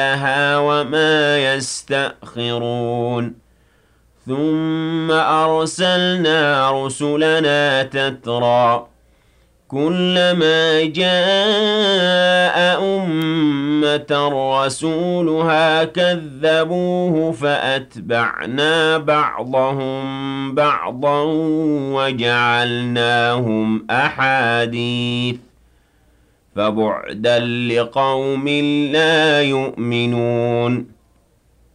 لها وما يستأخرون ثم أرسلنا رسلنا تترى كلما جاء أمة رسولها كذبوه فأتبعنا بعضهم بعضا وجعلناهم أحاديث فبعدا لقوم لا يؤمنون